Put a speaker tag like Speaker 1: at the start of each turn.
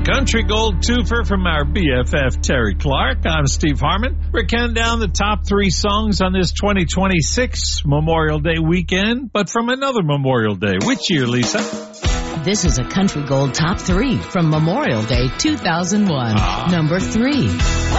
Speaker 1: Country Gold twofer from our BFF Terry Clark. I'm Steve Harmon. We're counting down the top 3 songs on this 2026 Memorial Day weekend, but from another Memorial Day. Which year, Lisa?
Speaker 2: This is a Country Gold Top 3 from Memorial Day 2001. Number 3.